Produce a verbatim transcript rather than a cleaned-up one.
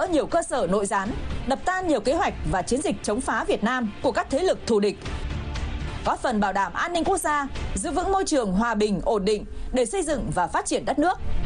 vỡ nhiều cơ sở nội gián, đập tan nhiều kế hoạch và chiến dịch chống phá Việt Nam của các thế lực thù địch, góp phần bảo đảm an ninh quốc gia, giữ vững môi trường hòa bình, ổn định để xây dựng và phát triển đất nước.